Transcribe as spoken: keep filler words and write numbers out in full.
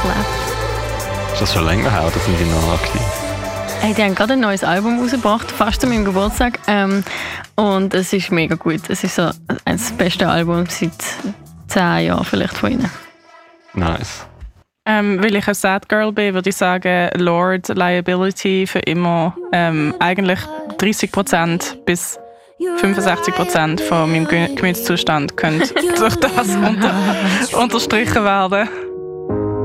lebt. Ist das schon länger her, oder sind die noch aktiv? Hey, die haben gerade ein neues Album rausgebracht, fast zu meinem Geburtstag. Ähm, und es ist mega gut. Es ist so das beste Album seit zehn Jahren vielleicht von ihnen. Nice. Ähm, weil ich ein Sad Girl bin, würde ich sagen, Lord Liability für immer. Ähm, eigentlich dreißig Prozent bis fünfundsechzig Prozent von meinem Gemütszustand können durch das unter, unterstrichen werden.